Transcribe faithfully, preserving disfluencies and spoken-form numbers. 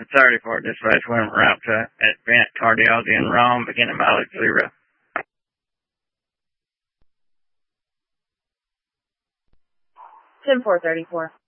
thirty-four dispatch, William route to advanced cardiology in Rome, beginning mileage zero. ten four thirty-four.